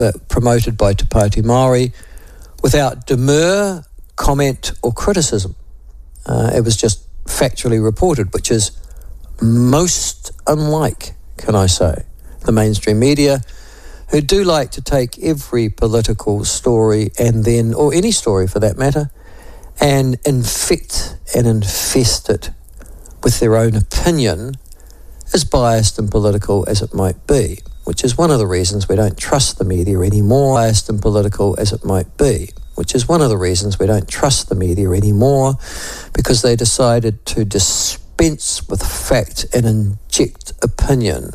promoted by Te Pāti Māori without demur, comment or criticism. It was just factually reported, which is most unlike, can I say, the mainstream media, who do like to take every political story and then, or any story for that matter, and infect and infest it with their own opinion, as biased and political as it might be, which is one of the reasons we don't trust the media anymore, biased and political as it might be, which is one of the reasons we don't trust the media anymore, because they decided to dispense with fact and inject opinion.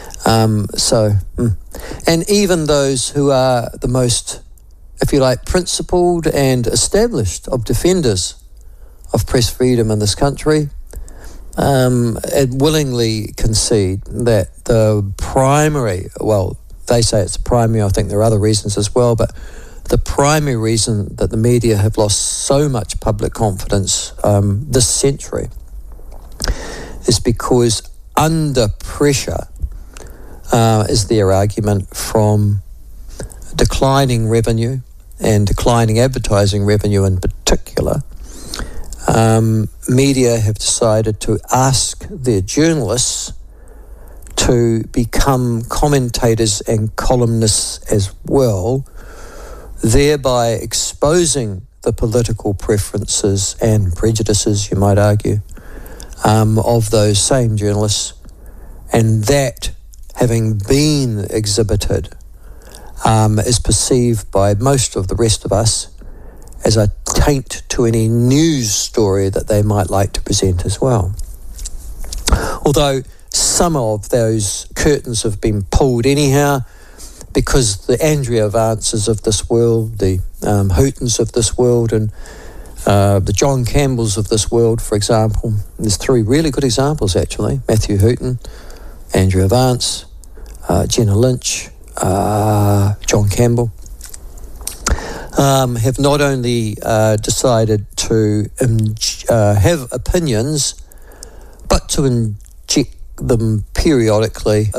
And even those who are the most, if you like, principled and established of defenders of press freedom in this country, willingly concede that the primary, well, they say it's the primary, I think there are other reasons as well, but the primary reason that the media have lost so much public confidence this century is because under pressure is their argument from declining revenue and declining advertising revenue in particular. Media have decided to ask their journalists to become commentators and columnists as well, thereby exposing the political preferences and prejudices, you might argue, of those same journalists, and that, having been exhibited, is perceived by most of the rest of us as a taint to any news story that they might like to present as well. Although some of those curtains have been pulled anyhow, because the Andrea Vances of this world, the Hootons of this world, and the John Campbells of this world, for example, there's three really good examples actually: Matthew Hooton, Andrea Vance, Jenna Lynch, John Campbell, have not only decided to have opinions, but to inject them periodically,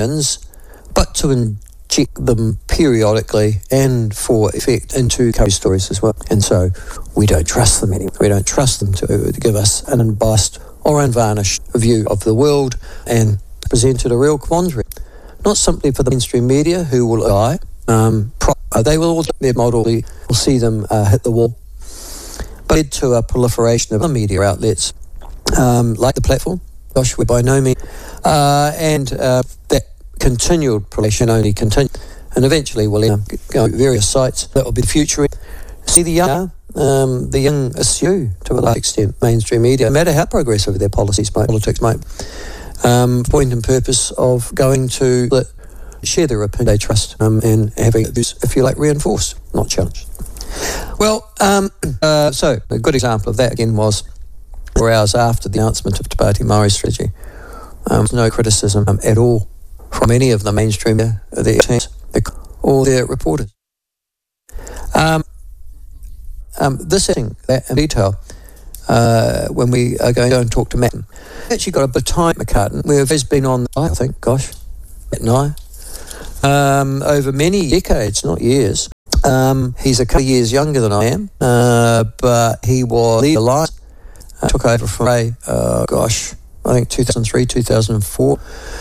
and for effect into curry stories as well. And so we don't trust them anymore. We don't trust them to give us an unbiased or unvarnished view of the world and presented a real quandary. Not simply for the mainstream media, who will die. They will all their model. We'll see them hit the wall. But led to a proliferation of other media outlets, like the platform. Gosh, we're by no means. And that continued proliferation only continued. And eventually we'll go to various sites. That will be the future. See the young eschew, to a large extent, mainstream media, no matter how progressive their politics might. Point and purpose of going to share their opinion they trust, and having this, if you like, reinforced, not challenged. Well, so a good example of that again was 4 hours after the announcement of Te Pāti Māori strategy. No criticism at all from any of the mainstream their teams or their reporters. This thing, that in detail, when we are going to go and talk to Matt. Actually got a bit of time, McCartan. We've been on, I think, Matt and I, over many decades, not years. He's a couple of years younger than I am, but he was the Alliance, took over from Ray, I think 2003, 2004.